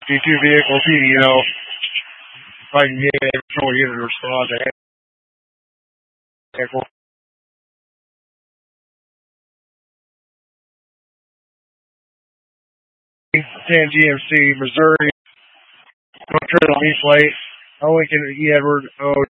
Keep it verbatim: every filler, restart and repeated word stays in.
these two vehicles, you know, if I can get a control unit to respond to vehicle. ten G M C, Missouri, North Carolina plate, Lincoln E. Edward, O